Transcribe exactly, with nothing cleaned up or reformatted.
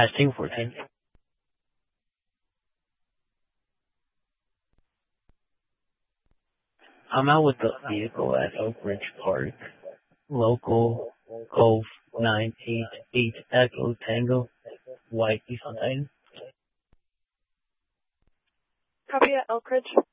Testing fourteen. I'm out with the vehicle at Oak Ridge Park. Local Cove nine eight eight Echo Tango, White Nissan Titan. Copy at Elk Ridge.